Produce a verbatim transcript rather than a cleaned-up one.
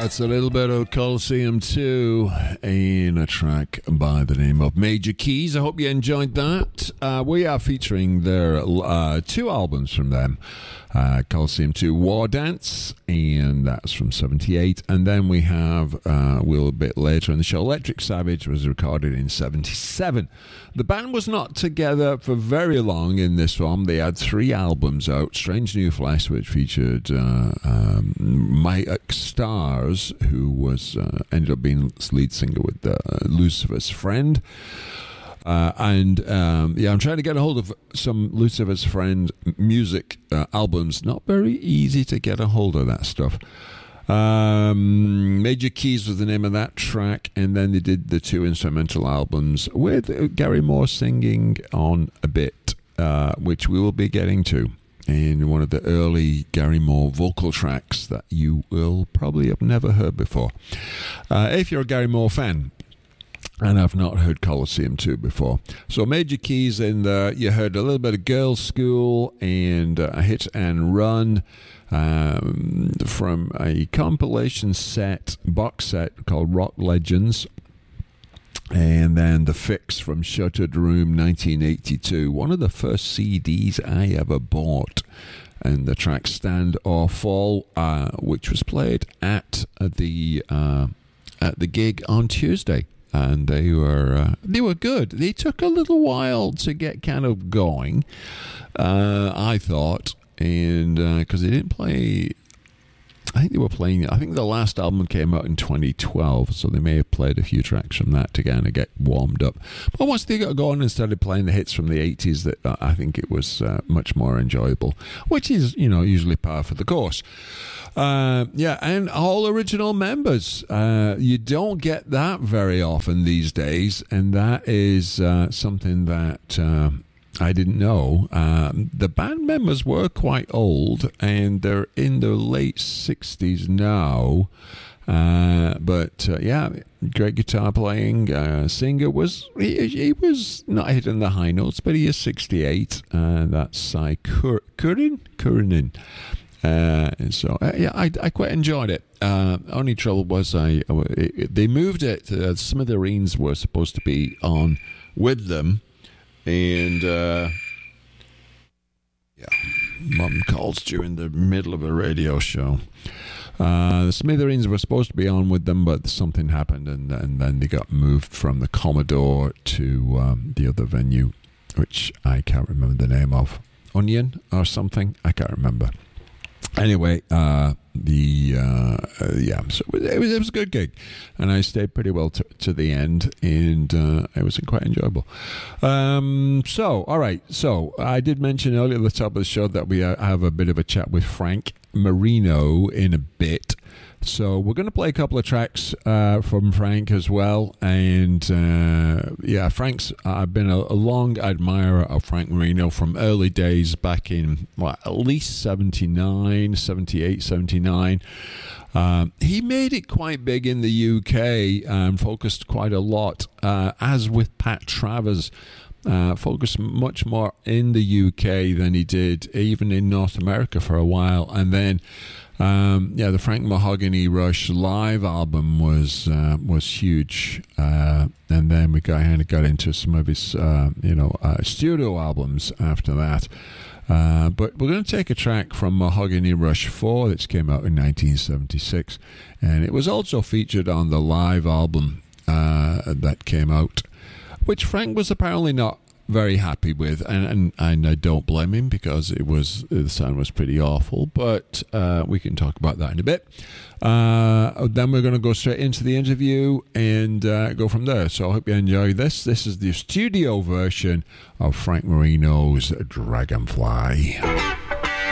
That's a little bit of Colosseum two in a track by the name of Major Keys. I hope you enjoyed that. Uh, we are featuring their uh, two albums from them. Uh, Colosseum two War Dance, and that's from seventy-eight. And then we have, uh, we'll a bit later in the show, Electric Savage was recorded in seventy-seven. The band was not together for very long in this one. They had three albums out. Strange New Flesh, which featured uh, um, Mike Stars, who was uh, ended up being lead singer with uh, Lucifer's Friend. Uh, and um, yeah, I'm trying to get a hold of some Lucifer's Friend music uh, albums. Not very easy to get a hold of that stuff. Um, Major Keys was the name of that track, and then they did the two instrumental albums with Gary Moore singing on a bit, uh, which we will be getting to in one of the early Gary Moore vocal tracks that you will probably have never heard before. Uh, if you're a Gary Moore fan, and I've not heard Colosseum two before. So Major Keys in there. You heard a little bit of Girls' School and uh, Hit and Run um, from a compilation set, box set called Rock Legends. And then The Fix from Shuttered Room nineteen eighty-two. One of the first C Ds I ever bought. And the track Stand or Fall, uh, which was played at the uh, at the gig on Tuesday. And they were uh, they were good. They took a little while to get kind of going, uh, I thought, and because uh, they didn't play. I think they were playing. I think the last album came out in twenty twelve, so they may have played a few tracks from that to kind of get warmed up. But once they got going and started playing the hits from the eighties, that uh, I think it was uh, much more enjoyable, which is, you know, usually par for the course. Uh, yeah, and all original members. Uh, you don't get that very often these days, and that is uh, something that uh, I didn't know. Um, the band members were quite old, and they're in their late sixties now. Uh, but uh, yeah, great guitar playing. Uh, singer was he, he was not hitting the high notes, but he is sixty-eight. Uh, that's Cy Cur- Curran Curran. Uh, and so, uh, yeah, I, I quite enjoyed it. Uh, only trouble was I, I it, they moved it. Uh, Smithereens were supposed to be on with them, and uh, yeah, mum calls during the middle of a radio show. Uh, the Smithereens were supposed to be on with them, but something happened, and, and then they got moved from the Commodore to um, the other venue, which I can't remember the name of. Onion or something? I can't remember. Anyway, uh, the uh, uh, yeah, so it was, it was a good gig, and I stayed pretty well to, to the end, and uh, it was quite enjoyable. Um, so, all right, so I did mention earlier at the top of the show that we uh, have a bit of a chat with Frank Marino in a bit. So we're going to play a couple of tracks uh, from Frank as well. And uh, yeah, Frank's, I've been a, a long admirer of Frank Marino from early days back in, what, at least seventy-nine, seventy-eight, seventy-nine. Um, he made it quite big in the U K and focused quite a lot, uh, as with Pat Travers. Uh, focused much more in the U K than he did even in North America for a while. And then Um, yeah, the Frank Mahogany Rush live album was uh, was huge, uh, and then we kind of got into some of his uh, you know uh, studio albums after that. Uh, but we're going to take a track from Mahogany Rush four that came out in nineteen seventy-six, and it was also featured on the live album uh, that came out, which Frank was apparently not very happy with, and, and and I don't blame him, because it was the sound was pretty awful. But uh, we can talk about that in a bit. Uh, then we're going to go straight into the interview and uh, go from there. So I hope you enjoy this. This is the studio version of Frank Marino's Dragonfly.